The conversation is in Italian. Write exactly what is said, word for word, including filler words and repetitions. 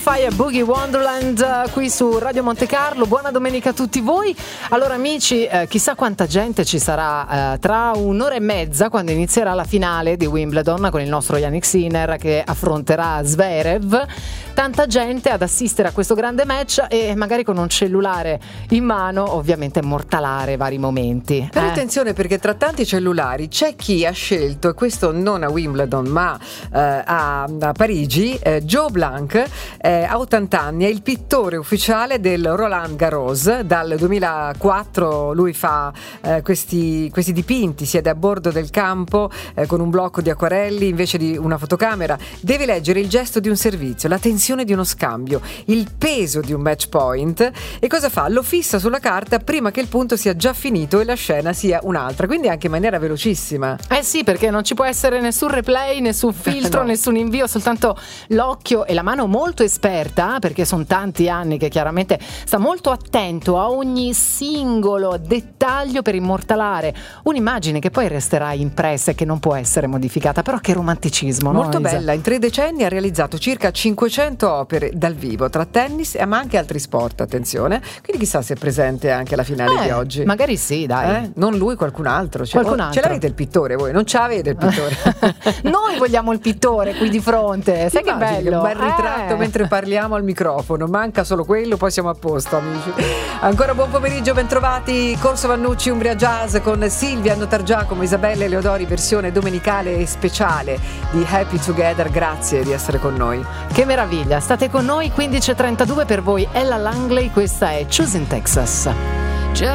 Fire Boogie Wonderland uh, qui su Radio Monte Carlo. Buona domenica a tutti voi. Allora amici, eh, chissà quanta gente ci sarà eh, tra un'ora e mezza, quando inizierà la finale di Wimbledon con il nostro Jannik Sinner che affronterà Zverev. Tanta gente ad assistere a questo grande match e magari con un cellulare in mano ovviamente mortalare vari momenti. Però eh. attenzione, perché tra tanti cellulari c'è chi ha scelto, e questo non a Wimbledon ma eh, a, a Parigi, eh, Joe Blanc eh, ha ottanta anni, è il pittore ufficiale del Roland Garros. Dal duemilaquattro lui fa eh, questi, questi dipinti, siede a bordo del campo eh, con un blocco di acquarelli invece di una fotocamera, deve leggere il gesto di un servizio, la tensione di uno scambio, il peso di un match point, e cosa fa? Lo fissa sulla carta prima che il punto sia già finito e la scena sia un'altra, quindi anche in maniera velocissima. Eh sì, perché non ci può essere nessun replay, nessun filtro, no. nessun invio, soltanto l'occhio e la mano molto esperta, perché sono tanti anni che chiaramente sta molto attento a ogni singolo dettaglio per immortalare un'immagine che poi resterà impressa e che non può essere modificata. Però che romanticismo, molto no, bella. In tre decenni ha realizzato circa cinquecento opere dal vivo, tra tennis ma anche altri sport, attenzione, quindi chissà se è presente anche alla finale eh, di oggi. Magari sì, dai. Eh? Non lui, qualcun altro. Cioè, qualcun oh, altro. Ce l'avete il pittore voi? Non ce l'avete il pittore? Noi vogliamo il pittore qui di fronte. Sai che bello? Un bel ritratto eh. mentre parliamo al microfono. Manca solo quello, poi siamo a posto, amici. Ancora buon pomeriggio, bentrovati. Corso Vannucci, Umbria Jazz con Silvia Notargiacomo, Isabella Eleodori, versione domenicale e speciale di Happy Together. Grazie di essere con noi. Che meraviglia, state con noi. Quindici e trentadue per voi Ella Langley, questa è Choosing Texas.